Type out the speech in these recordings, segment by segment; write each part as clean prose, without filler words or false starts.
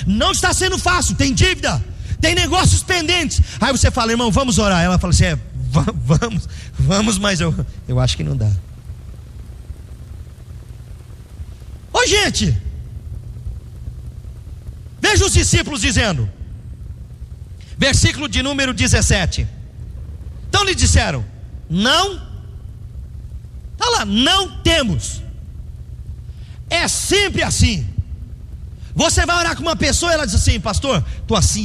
não está sendo fácil, tem dívida, tem negócios pendentes. Aí você fala: irmão, vamos orar. Ela fala assim: vamos, mas eu acho que não dá. Ô gente, veja os discípulos dizendo, versículo de número 17. Então lhe disseram: não, está lá, não temos. É sempre assim. Você vai orar com uma pessoa e ela diz assim: pastor, estou assim.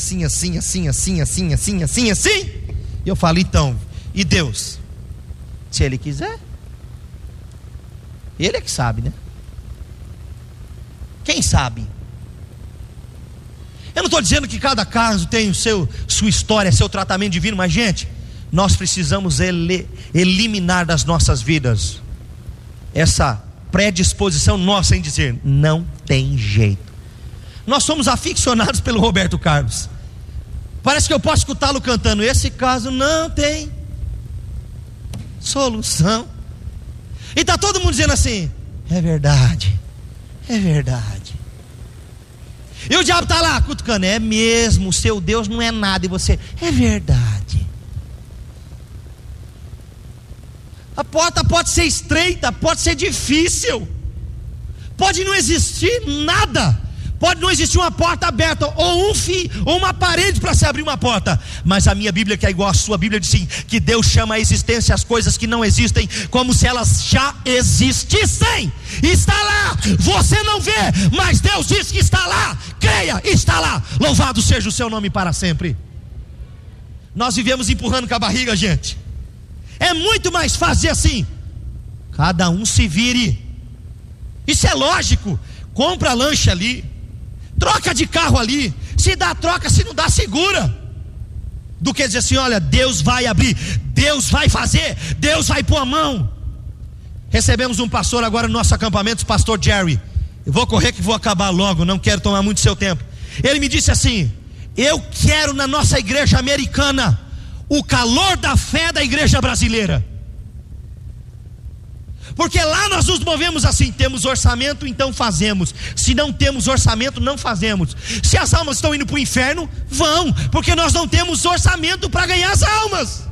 E eu falo: então, e Deus? Se Ele quiser, Ele é que sabe, né? Quem sabe? Eu não estou dizendo que cada caso tem sua história, seu tratamento divino, mas gente, nós precisamos eliminar das nossas vidas essa predisposição nossa em dizer: não tem jeito. Nós somos aficionados pelo Roberto Carlos. Parece que eu posso escutá-lo cantando: esse caso não tem solução. E está todo mundo dizendo assim: é verdade, é verdade. E o diabo está lá cutucando: é mesmo, o seu Deus não é nada. E você: é verdade. A porta pode ser estreita, pode ser difícil, pode não existir nada, pode não existir uma porta aberta, ou um fio, ou uma parede para se abrir uma porta. Mas a minha Bíblia, que é igual à sua Bíblia, diz sim, que Deus chama a existência as coisas que não existem como se elas já existissem. Está lá, você não vê, mas Deus diz que está lá. Creia, está lá. Louvado seja o seu nome para sempre. Nós vivemos empurrando com a barriga, gente. É muito mais fácil assim: cada um se vire. Isso é lógico. Compra lanche ali, troca de carro ali, se dá troca, se não dá segura, do que dizer assim: olha, Deus vai abrir, Deus vai fazer, Deus vai pôr a mão. Recebemos um pastor agora no nosso acampamento, o pastor Jerry. Eu vou correr que vou acabar logo, não quero tomar muito seu tempo. Ele me disse assim: eu quero na nossa igreja americana o calor da fé da igreja brasileira. Porque lá nós nos movemos assim: temos orçamento, então fazemos. Se não temos orçamento, não fazemos. Se as almas estão indo para o inferno, vão, porque nós não temos orçamento para ganhar as almas.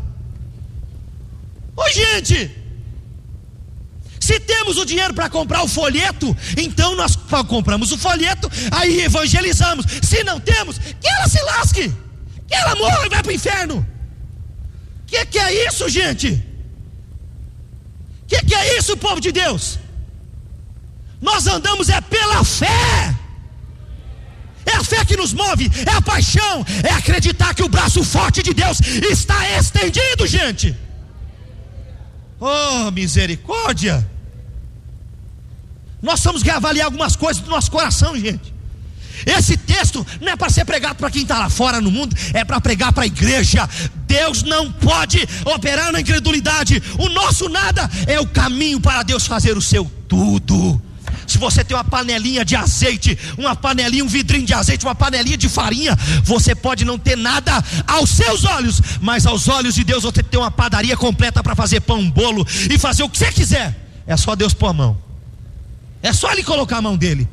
Ô gente, se temos o dinheiro para comprar o folheto, então nós compramos o folheto, aí evangelizamos. Se não temos, que ela se lasque, que ela morra e vai para o inferno. Que é isso, gente? Que é isso, povo de Deus? Nós andamos pela fé. É a fé que nos move, é a paixão, é acreditar que o braço forte de Deus está estendido, gente. Oh, misericórdia. Nós temos que avaliar algumas coisas do nosso coração, gente. Esse texto não é para ser pregado para quem está lá fora no mundo, é para pregar para a igreja. Deus não pode operar na incredulidade. O nosso nada é o caminho para Deus fazer o seu tudo. Se você tem uma panelinha de azeite, uma panelinha, um vidrinho de azeite, uma panelinha de farinha, você pode não ter nada aos seus olhos, mas aos olhos de Deus você tem uma padaria completa para fazer pão, bolo e fazer o que você quiser. É só Deus pôr a mão, é só Ele colocar a mão dele.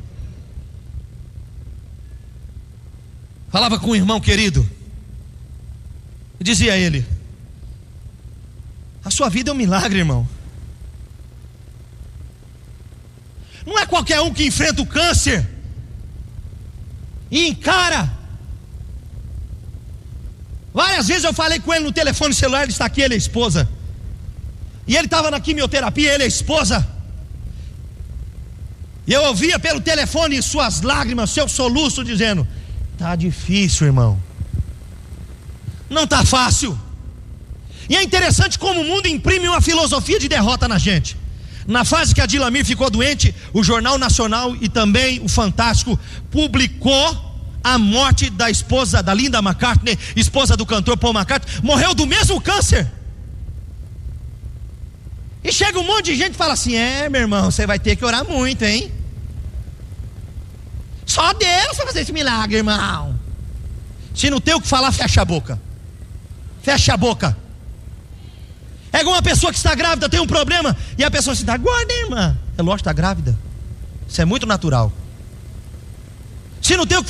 Falava com um irmão querido, e dizia a ele: a sua vida é um milagre, irmão. Não é qualquer um que enfrenta o câncer e encara. Várias vezes eu falei com ele no telefone celular, ele está aqui, ele é a esposa, e ele estava na quimioterapia, ele é a esposa, e eu ouvia pelo telefone suas lágrimas, seu soluço, dizendo: está difícil, irmão, não está fácil. E é interessante como o mundo imprime uma filosofia de derrota na gente. Na fase que a Dilamir ficou doente, o Jornal Nacional e também o Fantástico publicou a morte da esposa da Linda McCartney, esposa do cantor Paul McCartney. Morreu do mesmo câncer. E chega um monte de gente e fala assim: meu irmão, você vai ter que orar muito, hein? Só Deus vai fazer esse milagre, irmão. Se não tem o que falar, fecha a boca. Fecha a boca. É igual uma pessoa que está grávida, tem um problema, e a pessoa se dá: guarda, irmã. É lógico que está grávida. Isso é muito natural. Se não tem o que